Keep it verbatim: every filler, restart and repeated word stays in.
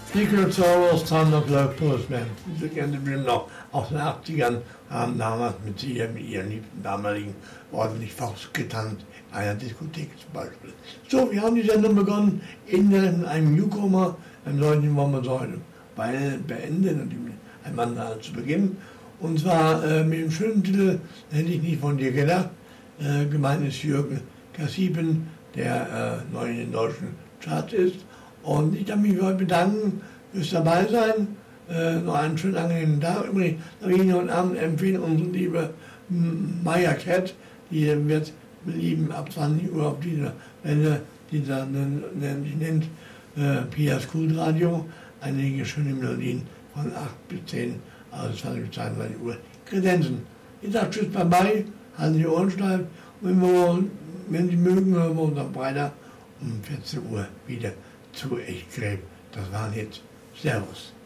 Secret Soros, Thundercloud Postman. Diese kennen wir noch aus den achtzigern, haben damals mit ihr, mit ihren liebsten damaligen ordentlich Faust getanzt, in einer Diskothek zum Beispiel. So, wir haben die Sendung begonnen in einem Newcomer, einem solchen wollen wir so beenden und ein Mann da zu beginnen. Und zwar äh, mit dem schönen Titel, hätte ich nicht von dir gedacht, äh, gemeint ist Jürgen Kassieben, der äh, neu in den deutschen Charts ist. Und ich darf mich heute bedanken fürs dabei sein. Äh, noch einen schönen angenehmen Tag. Übrigens, darf ich Ihnen heute Abend empfehlen, unsere liebe Maya Cat, die wird lieben ab zwanzig Uhr auf dieser Welle, die da sich nennt äh, Pias Cool Radio, einige schöne Melodien von acht bis zehn, also zwanzig bis zweiundzwanzig Uhr. Kredenzen. Ich sage Tschüss, bye bye, halten die Ohren steif. Und wenn, wir, wenn Sie mögen, hören wir uns am Freitag um vierzehn Uhr wieder zu Echtgräb. Das waren jetzt Servus.